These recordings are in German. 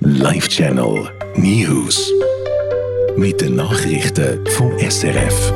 Live Channel News. Mit den Nachrichten vom SRF.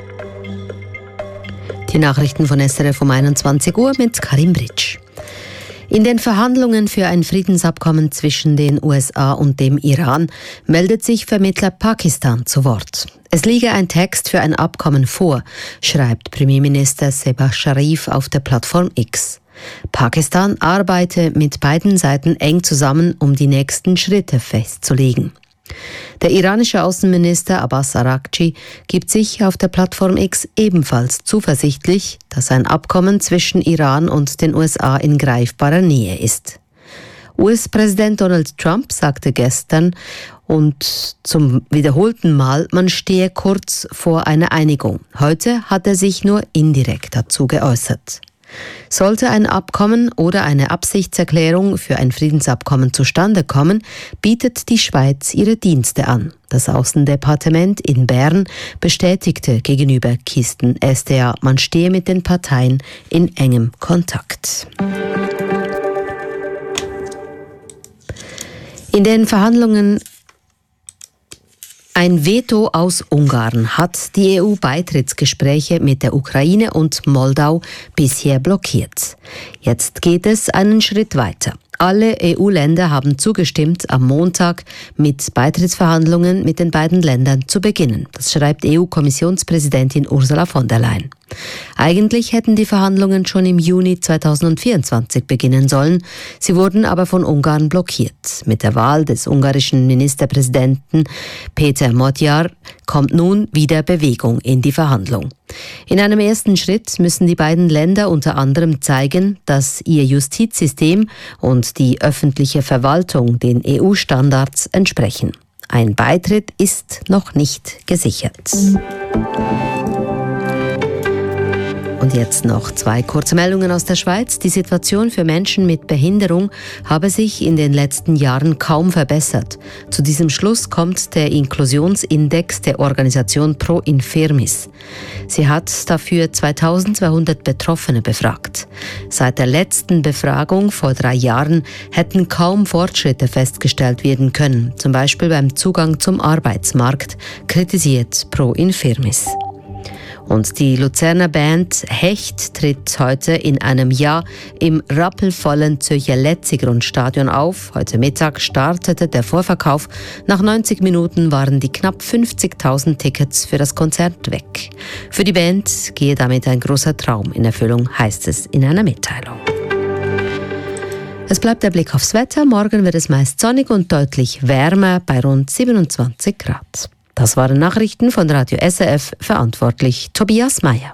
Die Nachrichten von SRF um 21 Uhr mit Karim Britsch. In den Verhandlungen für ein Friedensabkommen zwischen den USA und dem Iran meldet sich Vermittler Pakistan zu Wort. Es liege ein Text für ein Abkommen vor, schreibt Premierminister Shehbaz Sharif auf der Plattform X. Pakistan arbeite mit beiden Seiten eng zusammen, um die nächsten Schritte festzulegen. Der iranische Außenminister Abbas Araghchi gibt sich auf der Plattform X ebenfalls zuversichtlich, dass ein Abkommen zwischen Iran und den USA in greifbarer Nähe ist. US-Präsident Donald Trump sagte gestern und zum wiederholten Mal, man stehe kurz vor einer Einigung. Heute hat er sich nur indirekt dazu geäußert. Sollte ein Abkommen oder eine Absichtserklärung für ein Friedensabkommen zustande kommen, bietet die Schweiz ihre Dienste an. Das Außendepartement in Bern bestätigte gegenüber Kisten SDA, man stehe mit den Parteien in engem Kontakt. In den Verhandlungen ein Veto aus Ungarn hat die EU-Beitrittsgespräche mit der Ukraine und Moldau bisher blockiert. Jetzt geht es einen Schritt weiter. Alle EU-Länder haben zugestimmt, am Montag mit Beitrittsverhandlungen mit den beiden Ländern zu beginnen. Das schreibt EU-Kommissionspräsidentin Ursula von der Leyen. Eigentlich hätten die Verhandlungen schon im Juni 2024 beginnen sollen. Sie wurden aber von Ungarn blockiert. Mit der Wahl des ungarischen Ministerpräsidenten Péter Magyar kommt nun wieder Bewegung in die Verhandlung. In einem ersten Schritt müssen die beiden Länder unter anderem zeigen, dass ihr Justizsystem und die öffentliche Verwaltung den EU-Standards entsprechen. Ein Beitritt ist noch nicht gesichert. Und jetzt noch 2 kurze Meldungen aus der Schweiz. Die Situation für Menschen mit Behinderung habe sich in den letzten Jahren kaum verbessert. Zu diesem Schluss kommt der Inklusionsindex der Organisation Pro Infirmis. Sie hat dafür 2200 Betroffene befragt. Seit der letzten Befragung vor 3 Jahren hätten kaum Fortschritte festgestellt werden können, zum Beispiel beim Zugang zum Arbeitsmarkt, kritisiert Pro Infirmis. Und die Luzerner Band Hecht tritt heute in einem Jahr im rappelvollen Zürcher Letzigrund-Stadion auf. Heute Mittag startete der Vorverkauf. Nach 90 Minuten waren die knapp 50.000 Tickets für das Konzert weg. Für die Band gehe damit ein großer Traum in Erfüllung, heißt es in einer Mitteilung. Es bleibt der Blick aufs Wetter. Morgen wird es meist sonnig und deutlich wärmer bei rund 27 Grad. Das waren Nachrichten von Radio SRF, verantwortlich Tobias Meyer.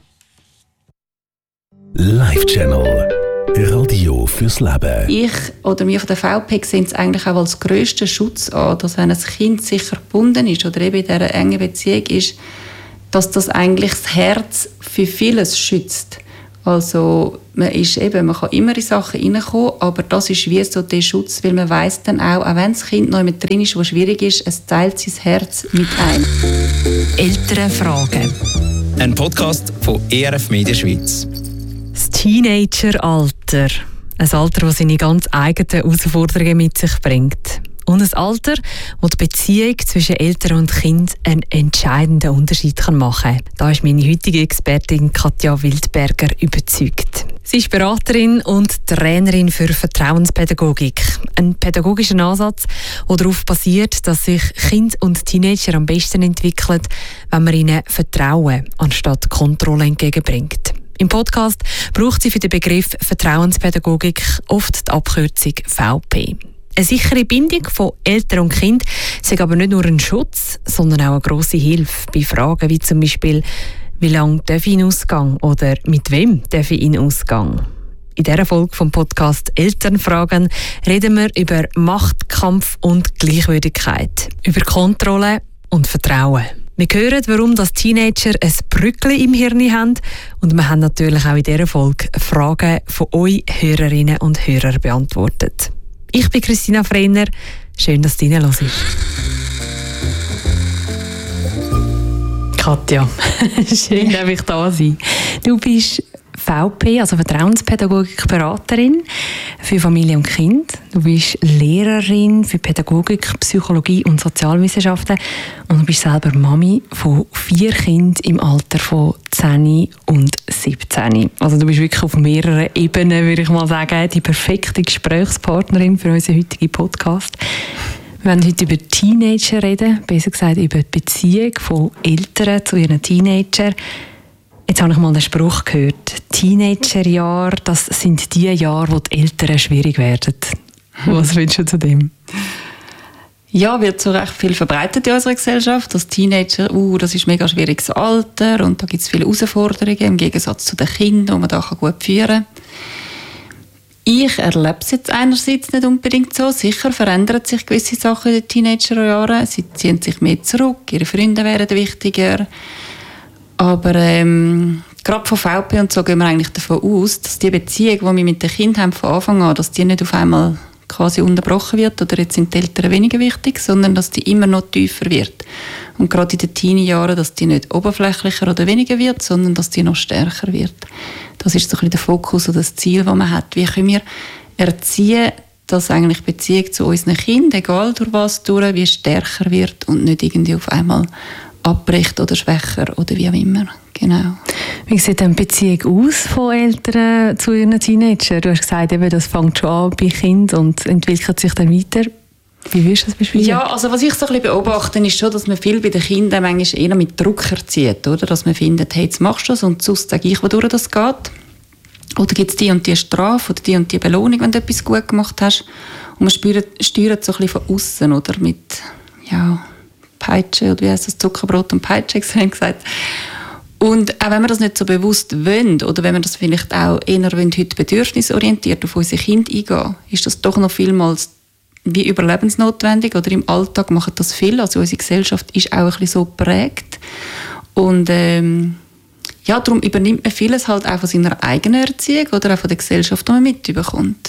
Live Channel Radio fürs Leben. Ich oder wir von der VP sehen es eigentlich auch als grössten Schutz an, dass wenn ein Kind sicher gebunden ist oder eben in dieser engen Beziehung ist, dass das eigentlich das Herz für vieles schützt. Also man kann immer in Sachen reinkommen, aber das ist wie so der Schutz, weil man weiss dann auch wenn das Kind noch mit drin ist, was schwierig ist, es teilt sein Herz mit ein. Elternfragen. Ein Podcast von ERF Media Schweiz. Das Teenageralter. Ein Alter, das seine ganz eigenen Herausforderungen mit sich bringt. Und ein Alter, wo die Beziehung zwischen Eltern und Kind einen entscheidenden Unterschied machen kann. Da ist meine heutige Expertin Katja Wildberger überzeugt. Sie ist Beraterin und Trainerin für Vertrauenspädagogik. Ein pädagogischer Ansatz, der darauf basiert, dass sich Kinder und Teenager am besten entwickeln, wenn man ihnen Vertrauen anstatt Kontrolle entgegenbringt. Im Podcast braucht sie für den Begriff Vertrauenspädagogik oft die Abkürzung VP. Eine sichere Bindung von Eltern und Kind ist aber nicht nur ein Schutz, sondern auch eine grosse Hilfe bei Fragen wie zum Beispiel, wie lange darf ich in Ausgang oder mit wem darf ich in Ausgang? In dieser Folge vom Podcast Elternfragen reden wir über Machtkampf und Gleichwürdigkeit, über Kontrolle und Vertrauen. Wir hören, warum das Teenager ein Brückli im Hirn haben und wir haben natürlich auch in dieser Folge Fragen von euch Hörerinnen und Hörern beantwortet. Ich bin Christina Frenner. Schön, dass du reinhörst. Katja, schön, dass ich da sein. Du bist VP, also Vertrauenspädagogik-Beraterin für Familie und Kind. Du bist Lehrerin für Pädagogik, Psychologie und Sozialwissenschaften und du bist selber Mami von 4 Kindern im Alter von 10 und 17. Also du bist wirklich auf mehreren Ebenen, würde ich mal sagen, die perfekte Gesprächspartnerin für unseren heutigen Podcast. Wir werden heute über Teenager reden, besser gesagt über die Beziehung von Eltern zu ihren Teenagern. Jetzt habe ich mal den Spruch gehört, Teenagerjahre, das sind die Jahre, wo die Eltern schwierig werden. Was findest du zu dem? Ja, wird so recht viel verbreitet in unserer Gesellschaft, dass Teenager, das ist ein mega schwieriges Alter und da gibt es viele Herausforderungen im Gegensatz zu den Kindern, die man da gut führen kann. Ich erlebe es jetzt einerseits nicht unbedingt so. Sicher verändern sich gewisse Sachen in den Teenagerjahren. Sie ziehen sich mehr zurück, ihre Freunde werden wichtiger. Aber gerade von VP und so gehen wir eigentlich davon aus, dass die Beziehung, die wir mit den Kindern haben von Anfang an, dass die nicht auf einmal quasi unterbrochen wird oder jetzt sind die Eltern weniger wichtig, sondern dass die immer noch tiefer wird. Und gerade in den Teenie-Jahren, dass die nicht oberflächlicher oder weniger wird, sondern dass die noch stärker wird. Das ist so ein bisschen der Fokus oder das Ziel, das man hat. Wie können wir erziehen, dass eigentlich die Beziehung zu unseren Kindern, egal durch was durch, wie stärker wird und nicht irgendwie auf einmal abbricht oder schwächer oder wie auch immer. Genau. Wie sieht denn die Beziehung aus von Eltern zu ihren Teenagern? Du hast gesagt, eben, das fängt schon an bei Kindern und entwickelt sich dann weiter. Wie würdest du das beschreiben? Ja, also was ich so ein bisschen beobachte, ist schon, dass man viel bei den Kindern manchmal eher mit Druck erzieht, oder? Dass man findet, hey, jetzt machst du das und sonst sage ich, wodurch das geht. Oder gibt es die und die Strafe oder die und die Belohnung, wenn du etwas gut gemacht hast. Und man steuert so ein bisschen von außen, oder? Mit, ja, Peitsche, oder wie heißt das? Zuckerbrot und Peitsche, gesagt. Und auch wenn wir das nicht so bewusst wollen, oder wenn wir das vielleicht auch eher heute bedürfnisorientiert auf unsere Kinder eingehen, ist das doch noch vielmals wie überlebensnotwendig, oder im Alltag machen das viel. Also unsere Gesellschaft ist auch ein bisschen so geprägt. Und ja, darum übernimmt man vieles halt auch von seiner eigenen Erziehung oder auch von der Gesellschaft, die man mitbekommt.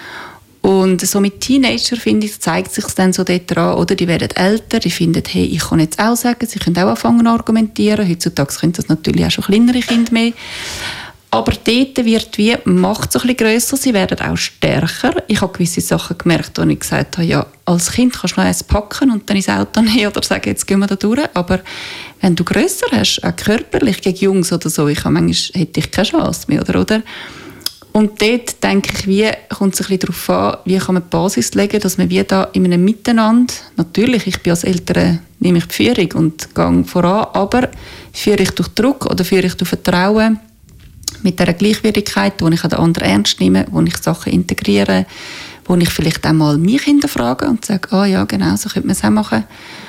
Und so mit Teenagern, finde ich, zeigt sich dann so dort an, oder? Die werden älter, die finden, hey, ich kann jetzt auch sagen, sie können auch anfangen zu argumentieren. Heutzutage können das natürlich auch schon kleinere Kinder mehr. Aber dort wird die Macht so ein bisschen grösser, sie werden auch stärker. Ich habe gewisse Sachen gemerkt, wo ich gesagt habe, ja, als Kind kannst du noch eins packen und dann ins Auto nehmen oder sagen, jetzt gehen wir da durch. Aber wenn du grösser hast, auch körperlich gegen Jungs oder so, manchmal hätte ich keine Chance mehr, oder? Und dort, denke ich, wie kommt es ein bisschen darauf an, wie kann man die Basis legen, dass man wie da in einem Miteinander, natürlich, ich bin als Eltern, nehme ich die Führung und gehe voran, aber führe ich durch Druck oder führe ich durch Vertrauen, mit dieser Gleichwürdigkeit, wo ich den anderen ernst nehme, wo ich Sachen integriere, wo ich vielleicht auch mal mich hinterfrage und sage, ja, genau, so könnte man es auch machen.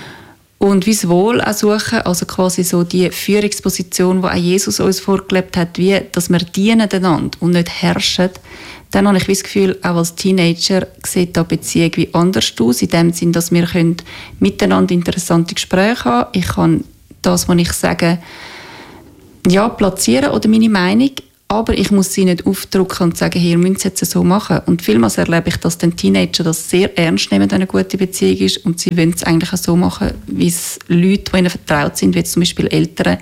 Und wie das Wohl auch suchen, also quasi so die Führungsposition, die auch Jesus uns vorgelebt hat, wie, dass wir dienen einander und nicht herrschen. Dann habe ich das Gefühl, auch als Teenager sieht die Beziehung wie anders aus, in dem Sinn, dass wir miteinander interessante Gespräche haben. Ich kann das, was ich sage, ja, platzieren oder meine Meinung, aber ich muss sie nicht aufdrücken und sagen, hier, ihr müsst es jetzt so machen. Und vielmals erlebe ich, dass den Teenager das sehr ernst nehmen, wenn eine gute Beziehung ist und sie wollen es eigentlich auch so machen, wie es Leute, die ihnen vertraut sind, wie zum Beispiel Eltern,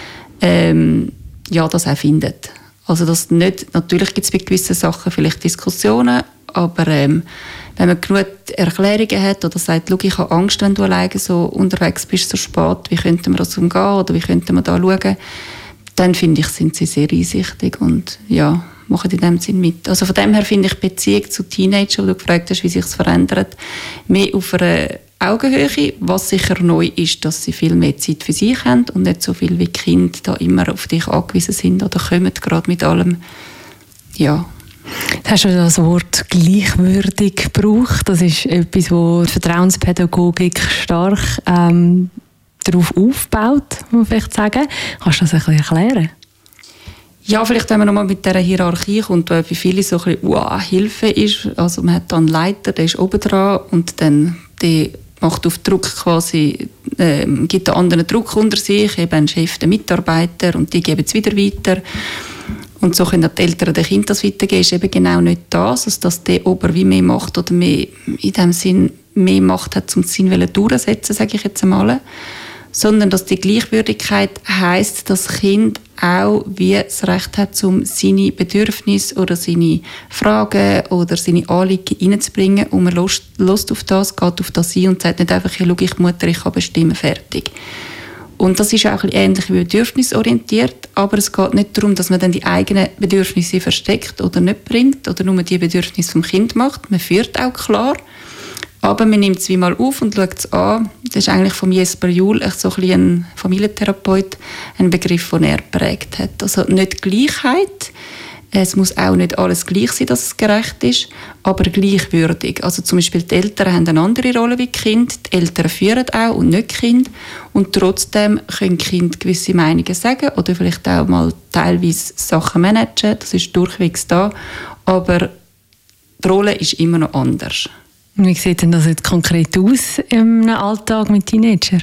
ja, das auch finden. Also das nicht, natürlich gibt es bei gewissen Sachen vielleicht Diskussionen, aber wenn man genug Erklärungen hat oder sagt, schau, ich habe Angst, wenn du alleine so unterwegs bist, so spät, wie könnte man das umgehen oder wie könnte man da schauen, dann finde ich, sind sie sehr einsichtig und ja, machen in dem Sinn mit. Also von dem her finde ich die Beziehung zu Teenagern, wo du gefragt hast, wie sich es verändert, mehr auf einer Augenhöhe, was sicher neu ist, dass sie viel mehr Zeit für sich haben und nicht so viel wie Kinder da immer auf dich angewiesen sind oder kommen gerade mit allem, ja. Du hast ja das Wort gleichwürdig gebraucht. Das ist etwas, wo die Vertrauenspädagogik stark darauf aufbaut, muss man vielleicht sagen. Kannst du das ein bisschen erklären? Ja, vielleicht wenn man nochmal mit dieser Hierarchie kommt, wo für viele so ein bisschen Hilfe ist. Also man hat dann einen Leiter, der ist oben dran und dann der macht auf Druck quasi, gibt den anderen Druck unter sich, eben ein Chef, den Mitarbeiter und die geben es wieder weiter. Und so können die Eltern den Kindern das weitergeben. Ist eben genau nicht das, also dass der Ober wie mehr macht oder mehr in dem Sinn mehr Macht hat, um den Sinn durchzusetzen, sage ich jetzt einmal. sondern dass die Gleichwürdigkeit heisst, dass das Kind auch wie das Recht hat, um seine Bedürfnisse oder seine Fragen oder seine Anliegen reinzubringen und man lässt auf das, geht auf das ein und sagt nicht einfach, schau, ich Mutter, ich kann bestimmen, fertig. Und das ist auch ein bisschen ähnlich wie bedürfnisorientiert, aber es geht nicht darum, dass man dann die eigenen Bedürfnisse versteckt oder nicht bringt oder nur die Bedürfnisse vom Kind macht. Man führt auch klar, aber man nimmt es wie mal auf und schaut es an. Das ist eigentlich von Jesper Juhl, so ein bisschen ein Familientherapeut, ein Begriff, den er geprägt hat. Also nicht Gleichheit, es muss auch nicht alles gleich sein, dass es gerecht ist, aber gleichwürdig. Also zum Beispiel die Eltern haben eine andere Rolle wie die Kinder, die Eltern führen auch und nicht die Kinder und trotzdem können die Kinder gewisse Meinungen sagen oder vielleicht auch mal teilweise Sachen managen, das ist durchwegs da, aber die Rolle ist immer noch anders. Wie sieht denn das jetzt konkret aus im Alltag mit Teenagern?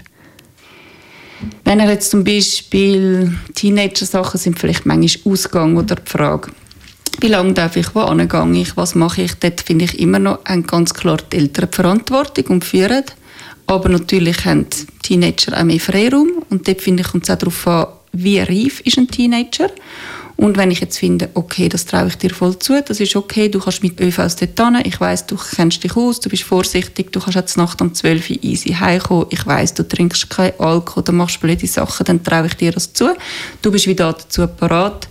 Wenn jetzt zum Beispiel Teenager-Sachen sind, vielleicht manchmal Ausgang oder die Frage, wie lange darf ich wo hingehen, was mache ich, dort finde ich immer noch ganz klar die Eltern die Verantwortung und führen. Aber natürlich haben Teenager auch mehr Freiraum und dort finde ich, kommt es auch darauf an, wie reif ist ein Teenager. Und wenn ich jetzt finde, okay, das traue ich dir voll zu, das ist okay, du kannst mit ÖVs dort hin, ich weiss, du kennst dich aus, du bist vorsichtig, du kannst jetzt Nacht um 12 Uhr easy heimkommen, ich weiss, du trinkst keinen Alkohol, du machst blöde Sachen, dann traue ich dir das zu. Du bist wieder dazu parat.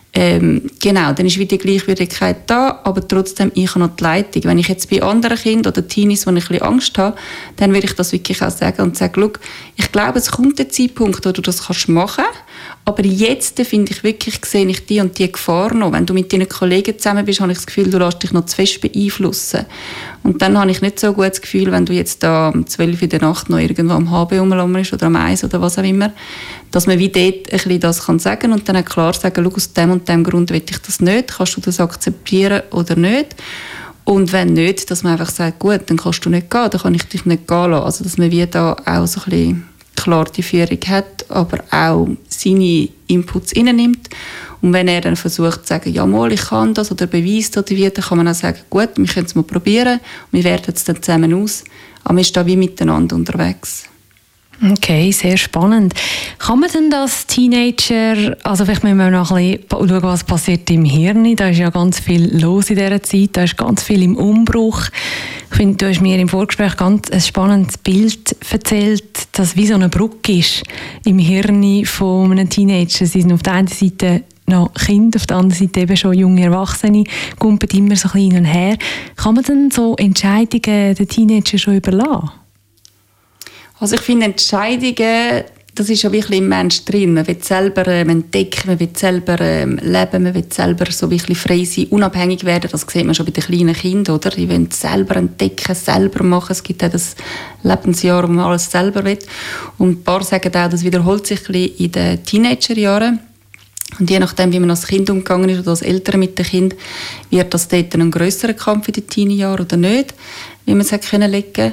Genau, dann ist wieder die Gleichwürdigkeit da, aber trotzdem, ich habe noch die Leitung. Wenn ich jetzt bei anderen Kindern oder Teenies, wo ich ein bisschen Angst habe, dann würde ich das wirklich auch sagen und sagen, schau, ich glaube, es kommt der Zeitpunkt, wo du das kannst machen, aber jetzt finde ich wirklich, sehe ich die und die Gefahr noch. Wenn du mit deinen Kollegen zusammen bist, habe ich das Gefühl, du lässt dich noch zu fest beeinflussen. Und dann habe ich nicht so ein gutes Gefühl, wenn du jetzt da um 12 Uhr in der Nacht noch irgendwo am HB rumlaumerst oder am Eis oder was auch immer, dass man wie dort ein bisschen das kann sagen und dann auch klar sagen, schau, aus dem und dem Grund will ich das nicht, kannst du das akzeptieren oder nicht? Und wenn nicht, dass man einfach sagt, gut, dann kannst du nicht gehen, dann kann ich dich nicht gehen lassen. Also dass man wie da auch so ein bisschen klar die Führung hat, aber auch seine Inputs nimmt. Und wenn er dann versucht zu sagen, ja mal, ich kann das oder beweist oder wie, dann kann man auch sagen, gut, wir können es mal probieren, wir werten es dann zusammen aus, aber man ist da wie miteinander unterwegs. Okay, sehr spannend. Kann man denn das Teenager, also vielleicht müssen wir noch ein bisschen schauen, was passiert im Hirn, da ist ja ganz viel los in dieser Zeit, da ist ganz viel im Umbruch. Ich finde, du hast mir im Vorgespräch ganz ein spannendes Bild erzählt, dass wie so eine Brücke ist im Hirn von einem Teenager. Sie sind auf der einen Seite noch Kinder, auf der anderen Seite eben schon junge Erwachsene, kumpen immer so ein bisschen hin und her. Kann man denn so Entscheidungen den Teenagern schon überlassen? Also ich finde Entscheidungen, das ist ja wirklich im Mensch drin. Man will selber entdecken, man will selber leben, man will selber so wirklich frei sein, unabhängig werden. Das sieht man schon bei den kleinen Kindern, oder? Die wollen selber entdecken, selber machen. Es gibt auch das Lebensjahr, wo man alles selber will. Und ein paar sagen auch, das wiederholt sich ein bisschen in den Teenagerjahren. Und je nachdem, wie man als Kind umgegangen ist oder als Eltern mit dem Kind, wird das dort ein grösserer Kampf in den Teenie-Jahren oder nicht, wie man es hat können legen.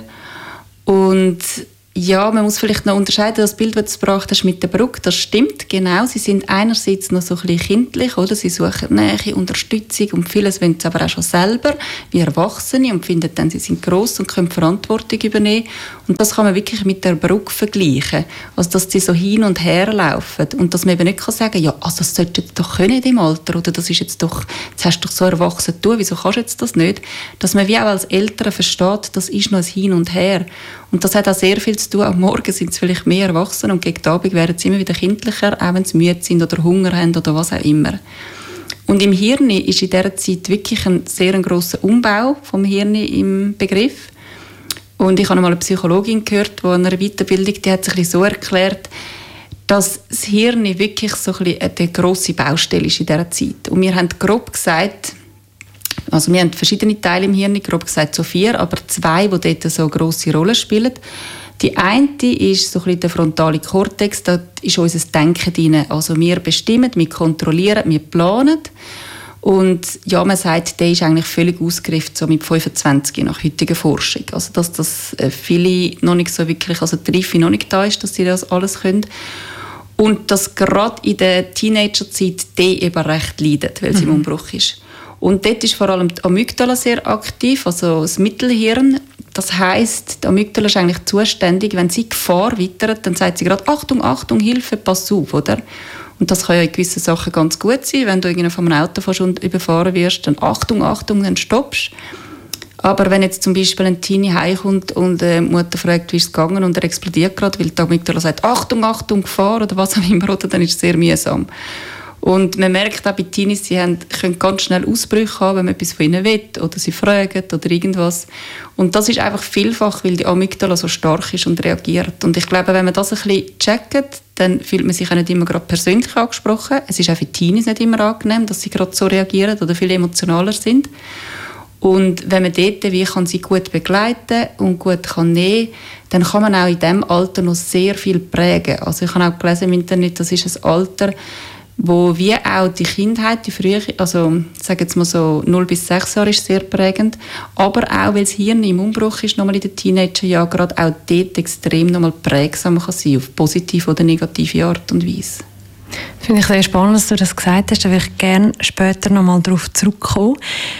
Und ja, man muss vielleicht noch unterscheiden, das Bild, das du gebracht hast mit der Brücke, das stimmt, genau. Sie sind einerseits noch so ein bisschen kindlich, oder? Sie suchen Nähe, Unterstützung und vieles wollen sie aber auch schon selber, wie Erwachsene, und finden dann, sie sind gross und können Verantwortung übernehmen. Und das kann man wirklich mit der Brücke vergleichen. Also, dass sie so hin und her laufen und dass man eben nicht sagen kann, ja, also das solltest du doch können in dem Alter, oder das ist jetzt hast du doch so erwachsen tun, wieso kannst du jetzt das nicht? Dass man wie auch als Eltern versteht, das ist noch ein Hin und Her. Und das hat auch sehr viel zu tun. Am Morgen sind sie vielleicht mehr erwachsen und gegen den Abend werden sie immer wieder kindlicher, auch wenn sie müde sind oder Hunger haben oder was auch immer. Und im Hirn ist in dieser Zeit wirklich ein sehr grosser Umbau vom Hirn im Begriff. Und ich habe einmal eine Psychologin gehört, die an einer Weiterbildung, die hat sich so erklärt, dass das Hirn wirklich so ein bisschen eine grosse Baustelle ist in dieser Zeit. Und wir haben grob gesagt, also wir haben verschiedene Teile im Hirn, grob gesagt so 4, aber 2, die dort so eine grosse Rolle spielen. Die eine ist so ein bisschen der frontale Kortex, da ist unser Denken drin. Also wir bestimmen, wir kontrollieren, wir planen. Und ja, man sagt, der ist eigentlich völlig ausgereift, so mit 25 nach heutiger Forschung. Also dass das viele noch nicht so wirklich, also die Reife noch nicht da ist, dass sie das alles können. Und dass gerade in der Teenagerzeit die eben recht leidet, weil sie im Umbruch ist. Und dort ist vor allem die Amygdala sehr aktiv, also das Mittelhirn. Das heisst, die Amygdala ist eigentlich zuständig, wenn sie Gefahr wittert, dann sagt sie gerade «Achtung, Achtung, Hilfe, pass auf», oder? Und das kann ja in gewissen Sachen ganz gut sein. Wenn du irgendwie von einem Auto fast überfahren wirst, dann «Achtung, Achtung», dann stoppst. Aber wenn jetzt zum Beispiel ein Teenie heimkommt und die Mutter fragt, wie ist es gegangen, und er explodiert gerade, weil die Amygdala sagt «Achtung, Achtung, Gefahr» oder was auch immer, oder, dann ist es sehr mühsam. Und man merkt auch bei Teenies, sie können ganz schnell Ausbrüche haben, wenn man etwas von ihnen will oder sie fragen oder irgendwas. Und das ist einfach vielfach, weil die Amygdala so stark ist und reagiert. Und ich glaube, wenn man das ein bisschen checkt, dann fühlt man sich auch nicht immer gerade persönlich angesprochen. Es ist auch für Teenies nicht immer angenehm, dass sie gerade so reagieren oder viel emotionaler sind. Und wenn man dort wie kann sie gut begleiten und gut kann nehmen, dann kann man auch in diesem Alter noch sehr viel prägen. Also ich habe auch gelesen im Internet, das ist ein Alter, wo wie auch die Kindheit, die frühe, also sage jetzt mal so 0 bis 6 Jahre ist sehr prägend, aber auch, weil das Hirn im Umbruch ist, nochmal in den Teenagerjahren, gerade auch dort extrem nochmal prägsam kann sein, auf positive oder negative Art und Weise. Finde ich sehr spannend, dass du das gesagt hast, da würde ich gerne später nochmal darauf zurückkommen.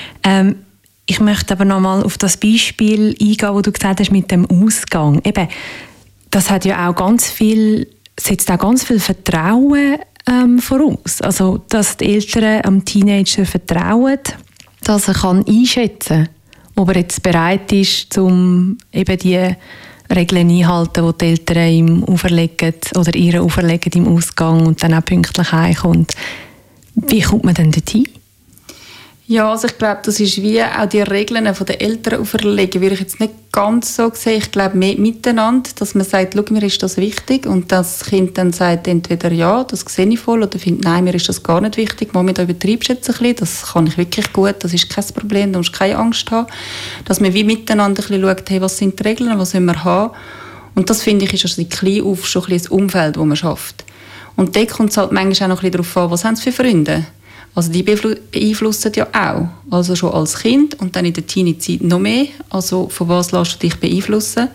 Ich möchte aber nochmal auf das Beispiel eingehen, wo du gesagt hast, mit dem Ausgang. Eben, das hat ja auch ganz viel, setzt auch ganz viel Vertrauen voraus. Also, dass die Eltern am Teenager vertrauen, dass er einschätzen kann, ob er jetzt bereit ist, um eben die Regeln einhalten, die die Eltern ihm auferlegen oder ihr auferlegen im Ausgang und dann auch pünktlich heimkommt. Wie kommt man denn dorthin? Ja, also ich glaube, das ist wie auch die Regeln von den Eltern auferlegen, würde ich jetzt nicht ganz so sehen. Ich glaube mehr miteinander, dass man sagt, schau, mir ist das wichtig, und das Kind dann sagt entweder ja, das sehe ich voll, oder findet, nein, mir ist das gar nicht wichtig, Mami, da übertreibst du jetzt ein bisschen, das kann ich wirklich gut, das ist kein Problem, da musst du keine Angst haben. Dass man wie miteinander ein bisschen schaut, hey, was sind die Regeln, was sollen wir haben? Und das, finde ich, ist also klein auf schon ein bisschen das Umfeld, das man schafft. Und da kommt es halt manchmal auch noch ein bisschen darauf an, was haben sie für Freunde? Also die beeinflussen ja auch. Also schon als Kind und dann in der Teenie-Zeit noch mehr. Also von was lässt du dich beeinflussen?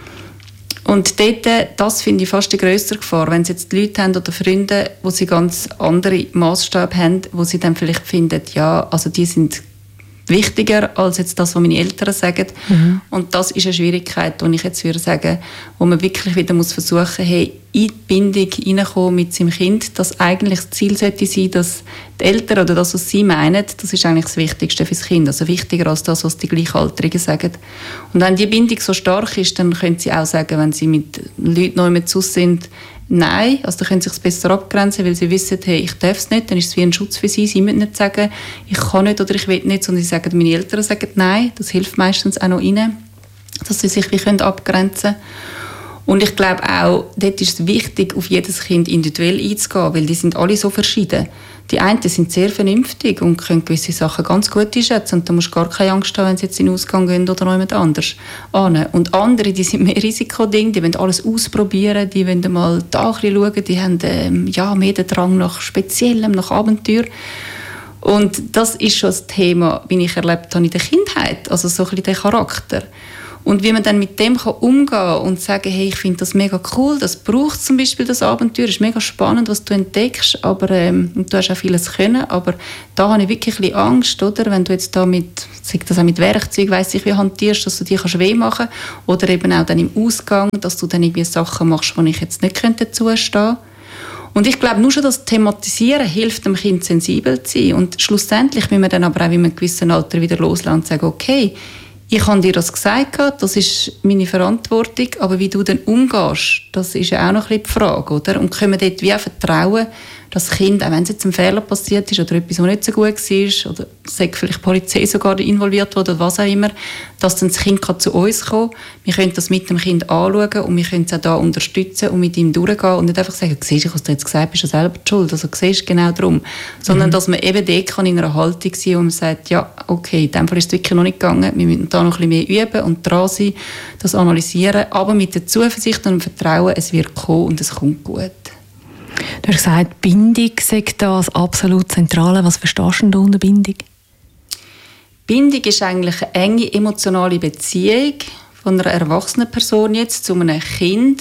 Und dort, das finde ich fast die grössere Gefahr, wenn sie jetzt Leute haben oder Freunde, wo sie ganz andere Maßstäbe haben, wo sie dann vielleicht finden, ja, also die sind wichtiger als jetzt das, was meine Eltern sagen. Mhm. Und das ist eine Schwierigkeit, die ich jetzt würde sagen, wo man wirklich wieder muss versuchen, hey, in die Bindung hineinkommen mit seinem Kind, dass eigentlich das Ziel sollte sein, dass die Eltern oder das, was sie meinen, das ist eigentlich das Wichtigste für das Kind, also wichtiger als das, was die Gleichaltrigen sagen. Und wenn die Bindung so stark ist, dann können sie auch sagen, wenn sie mit Leuten neu mit sus sind, nein, also da können sie sich besser abgrenzen, weil sie wissen, hey, ich darf es nicht, dann ist es wie ein Schutz für sie. Sie müssen nicht sagen, ich kann nicht oder ich will nicht, sondern sie sagen, meine Eltern sagen nein. Das hilft meistens auch noch ihnen, dass sie sich wie abgrenzen können. Und ich glaube auch, dort ist es wichtig, auf jedes Kind individuell einzugehen, weil die sind alle so verschieden. Die einen sind sehr vernünftig und können gewisse Sachen ganz gut einschätzen. Und da musst du gar keine Angst haben, wenn sie jetzt in den Ausgang gehen oder noch jemand anders. Und andere, die sind mehr Risikoding, die wollen alles ausprobieren, die wollen mal da ein bisschen schauen, die haben mehr den Drang nach Speziellem, nach Abenteuer. Und das ist schon das Thema, wie ich erlebt habe in der Kindheit, also so ein bisschen der Charakter. Und wie man dann mit dem umgehen kann und sagen, hey, ich finde das mega cool, das braucht zum Beispiel das Abenteuer, ist mega spannend, was du entdeckst, aber und du hast auch vieles können, aber da habe ich wirklich ein bisschen Angst, oder? Wenn du jetzt da mit Werkzeugen, weiss ich, wie hantierst, dass du die weh machen kannst, oder eben auch dann im Ausgang, dass du dann irgendwie Sachen machst, die ich jetzt nicht zustehen könnte. Und ich glaube, nur schon das Thematisieren hilft dem Kind sensibel zu sein. Und schlussendlich müssen wir dann aber auch in einem gewissen Alter wieder loslassen und sagen, okay, ich habe dir das gesagt, das ist meine Verantwortung, aber wie du dann umgehst, das ist ja auch noch ein bisschen die Frage, oder? Und können wir dort wie auch vertrauen, dass das Kind, auch wenn es jetzt ein Fehler passiert ist oder etwas, was nicht so gut war, oder sei vielleicht die Polizei sogar involviert wurde oder was auch immer, dass dann das Kind zu uns kommen kann. Wir können das mit dem Kind anschauen und wir können es auch da unterstützen und mit ihm durchgehen und nicht einfach sagen, siehst du, was du jetzt gesagt hast, bist du selber die Schuld, also siehst du genau darum. Sondern dass man eben dort kann in einer Haltung sein kann, wo man sagt, ja, okay, in dem Fall ist es wirklich noch nicht gegangen, wir müssen da noch ein bisschen mehr üben und dran sein, das analysieren, aber mit der Zuversicht und dem Vertrauen, es wird kommen und es kommt gut. Du hast gesagt, Bindung sei das absolut Zentrale. Was verstehst du unter Bindung? Bindung ist eigentlich eine enge emotionale Beziehung von einer erwachsenen Person jetzt zu einem Kind,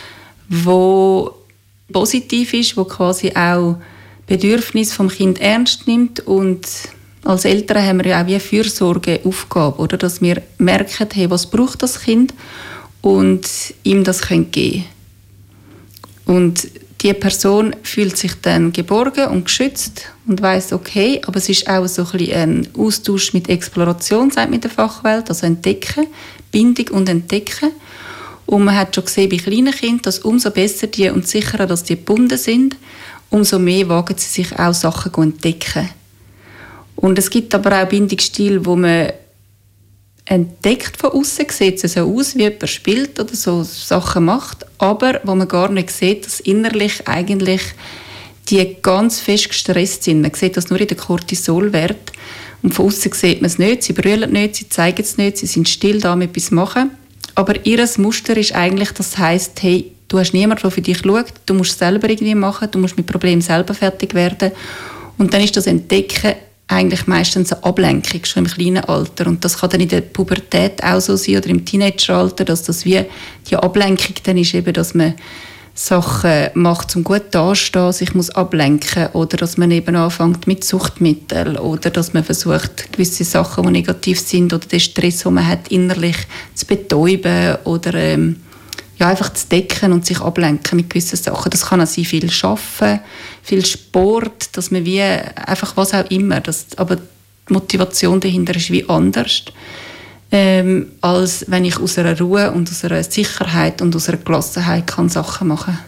wo positiv ist, wo quasi auch Bedürfnisse vom Kind ernst nimmt und als Eltern haben wir ja auch wie eine Fürsorgeaufgabe, oder? Dass wir merken, hey, was braucht das Kind und ihm das geben können. Und die Person fühlt sich dann geborgen und geschützt und weiss, okay, aber es ist auch so ein bisschen ein Austausch mit Exploration, sagt man in der Fachwelt, also Entdecken, Bindung und Entdecken. Und man hat schon gesehen bei kleinen Kindern, dass umso besser die und sicherer, dass die gebunden sind, umso mehr wagen sie sich auch Sachen zu entdecken. Und es gibt aber auch Bindungsstile, wo man entdeckt von außen, sieht es so aus, wie jemand spielt oder so Sachen macht, aber wo man gar nicht sieht, dass innerlich eigentlich die ganz fest gestresst sind. Man sieht das nur in den Cortisolwert und von außen sieht man es nicht, sie brüllen nicht, sie zeigen es nicht, sie sind still da, mit etwas machen. Aber ihr Muster ist eigentlich, das heisst, hey, du hast niemanden, der für dich schaut, du musst es selber irgendwie machen, du musst mit Problemen selber fertig werden. Und dann ist das Entdecken eigentlich meistens eine Ablenkung, schon im kleinen Alter. Und das kann dann in der Pubertät auch so sein oder im Teenageralter, dass das wie die Ablenkung dann ist, eben, dass man Sachen macht, um gut dazustehen, sich muss ablenken oder dass man eben anfängt mit Suchtmitteln oder dass man versucht, gewisse Sachen, die negativ sind oder den Stress, den man hat, innerlich zu betäuben oder einfach zu decken und sich ablenken mit gewissen Sachen. Das kann auch sein, viel Arbeiten, viel Sport, dass man wie einfach was auch immer, aber die Motivation dahinter ist wie anders, als wenn ich aus einer Ruhe und aus einer Sicherheit und aus einer Gelassenheit kann Sachen machen.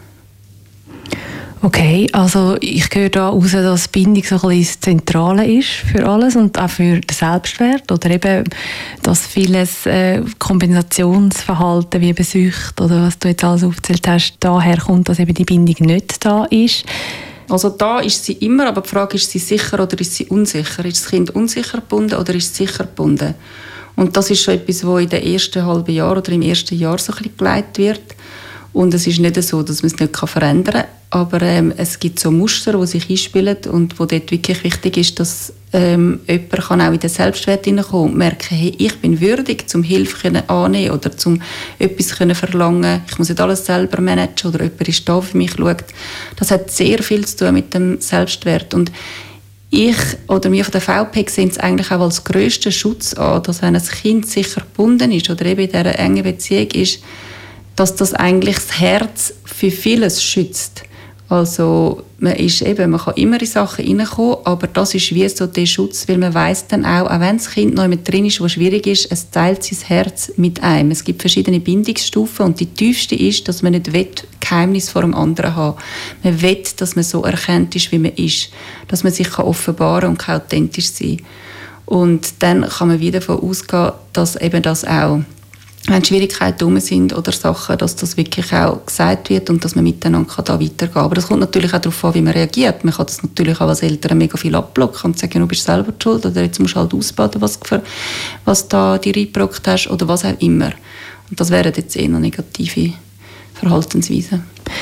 Okay, also ich höre da raus, dass Bindung so ein bisschen das Zentrale ist für alles und auch für den Selbstwert oder eben, dass vieles Kombinationsverhalten wie Sucht oder was du jetzt alles aufgezählt hast, daher kommt, dass eben die Bindung nicht da ist. Also da ist sie immer, aber die Frage ist sie sicher oder ist sie unsicher? Ist das Kind unsicher gebunden oder ist es sicher gebunden? Und das ist schon etwas, was in den ersten halben Jahr oder im ersten Jahr so ein bisschen geleitet wird. Und es ist nicht so, dass man es nicht verändern kann, aber es gibt so Muster, die sich einspielen und wo dort wirklich wichtig ist, dass jemand kann auch in den Selbstwert hineinkommen und merken, hey, ich bin würdig, um Hilfe annehmen oder um etwas verlangen. Ich muss nicht alles selber managen oder jemand ist da für mich, schaut. Das hat sehr viel zu tun mit dem Selbstwert. Und ich oder wir von der VPEG sehen es eigentlich auch als grössten Schutz an, dass wenn ein Kind sicher gebunden ist oder eben in dieser engen Beziehung ist, dass das eigentlich das Herz für vieles schützt. Also man kann immer in Sachen hineinkommen, aber das ist wie so der Schutz, weil man weiss dann auch wenn das Kind noch jemand drin ist, was schwierig ist, es teilt sein Herz mit einem. Es gibt verschiedene Bindungsstufen und die tiefste ist, dass man nicht Geheimnis vor dem anderen haben. Man will, dass man so erkannt ist, wie man ist, dass man sich offenbaren und authentisch sein kann. Und dann kann man wieder davon ausgehen, dass eben das auch, wenn Schwierigkeiten herum sind oder Sachen, dass das wirklich auch gesagt wird und dass man miteinander da weitergehen kann. Aber das kommt natürlich auch darauf an, wie man reagiert. Man kann das natürlich auch als Eltern mega viel abblocken und sagen, du bist selber schuld oder jetzt musst du halt ausbaden, was da dir reingebrockt hast oder was auch immer. Und das wären jetzt eher negative Verhaltensweisen.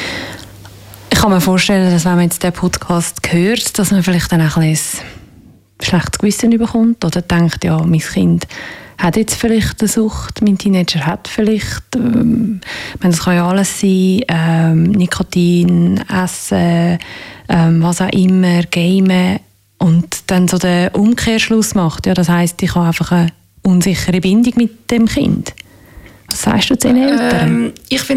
Ich kann mir vorstellen, dass wenn man jetzt den Podcast hört, dass man vielleicht dann auch ein schlechtes Gewissen bekommt oder denkt, ja, mein Kind hat jetzt vielleicht eine Sucht, mein Teenager hat vielleicht, das kann ja alles sein, Nikotin, Essen, was auch immer, Gamen und dann so den Umkehrschluss macht. Ja, das heisst, ich habe einfach eine unsichere Bindung mit dem Kind. Was sagst du zu den Eltern? Ich finde